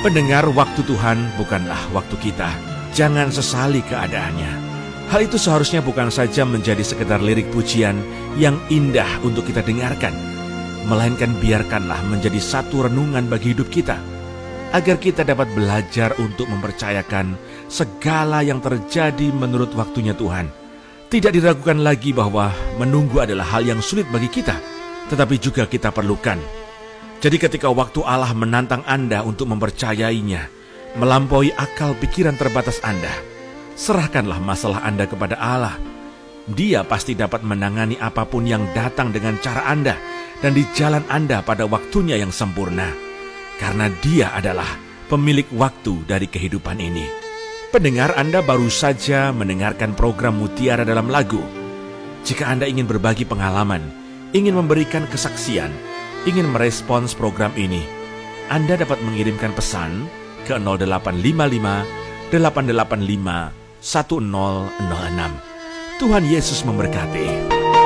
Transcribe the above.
Pendengar, waktu Tuhan bukanlah waktu kita. Jangan sesali keadaannya. Hal itu seharusnya bukan saja menjadi sekedar lirik pujian yang indah untuk kita dengarkan, melainkan biarkanlah menjadi satu renungan bagi hidup kita, agar kita dapat belajar untuk mempercayakan segala yang terjadi menurut waktunya Tuhan. Tidak diragukan lagi bahwa menunggu adalah hal yang sulit bagi kita, tetapi juga kita perlukan. Jadi ketika waktu Allah menantang Anda untuk mempercayainya, melampaui akal pikiran terbatas Anda, serahkanlah masalah Anda kepada Allah. Dia pasti dapat menangani apapun yang datang dengan cara Anda dan di jalan Anda pada waktunya yang sempurna. Karena Dia adalah pemilik waktu dari kehidupan ini. Pendengar, Anda baru saja mendengarkan program Mutiara Dalam Lagu. Jika Anda ingin berbagi pengalaman, ingin memberikan kesaksian, ingin merespons program ini, Anda dapat mengirimkan pesan ke 0855 885 1006. Tuhan Yesus memberkati.